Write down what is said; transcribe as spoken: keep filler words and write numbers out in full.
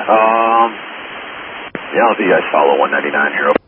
Um, yeah, I'll see you guys follow one ninety-nine here.